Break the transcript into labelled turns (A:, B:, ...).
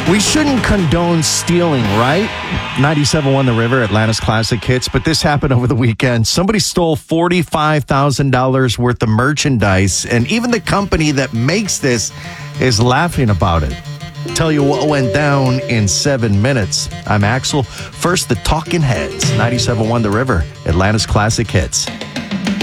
A: We shouldn't condone stealing, right? 97.1 The River, Atlanta's classic hits. But this happened over the weekend. Somebody stole $45,000 worth of merchandise. And even the company that makes this is laughing about it. Tell you what went down in 7 minutes. I'm Axel. First, the Talking Heads. 97.1 The River, Atlanta's classic hits.